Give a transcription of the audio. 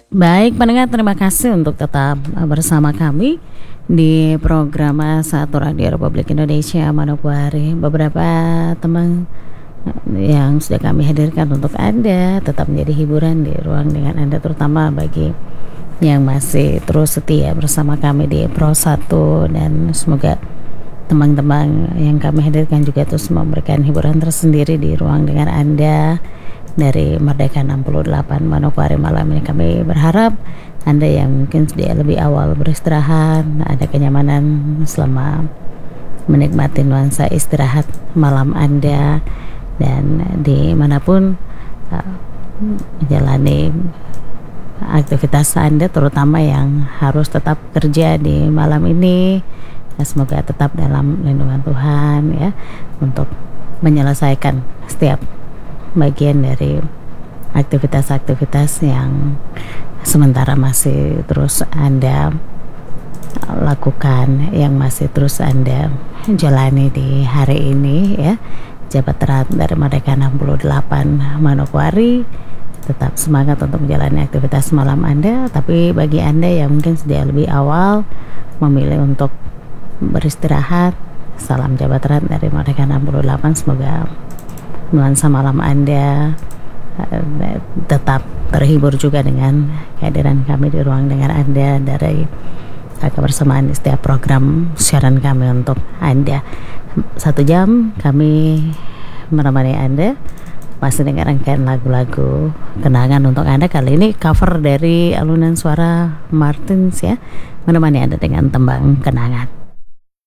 Baik pendengar, terima kasih untuk tetap bersama kami di program Satu Radio Republik Indonesia Manokwari. Beberapa teman yang sudah kami hadirkan untuk Anda tetap menjadi hiburan di ruang dengan Anda, terutama bagi yang masih terus setia bersama kami di Pro 1, dan semoga teman-teman yang kami hadirkan juga terus memberikan hiburan tersendiri di ruang dengan Anda dari Merdeka 68 Manokwari malam ini. Kami berharap Anda yang mungkin sudah lebih awal beristirahat, ada kenyamanan selama menikmati nuansa istirahat malam Anda, dan dimanapun menjalani aktivitas Anda, terutama yang harus tetap kerja di malam ini, semoga tetap dalam lindungan Tuhan ya, untuk menyelesaikan setiap bagian dari aktivitas-aktivitas yang sementara masih terus Anda lakukan, yang masih terus Anda jalani di hari ini ya. Jabat erat dari Merdeka 68 Manokwari, tetap semangat untuk menjalani aktivitas malam Anda. Tapi bagi Anda yang mungkin sudah lebih awal memilih untuk beristirahat, salam jabat erat dari Merdeka 68. Semoga nuansa malam Anda tetap terhibur juga dengan kehadiran kami di ruang dengan Anda dari kebersamaan di setiap program siaran kami untuk Anda. 1 jam kami menemani Anda, masih dengan rangkaian lagu-lagu kenangan untuk Anda. Kali ini cover dari alunan suara Martins ya, menemani Anda dengan tembang kenangan.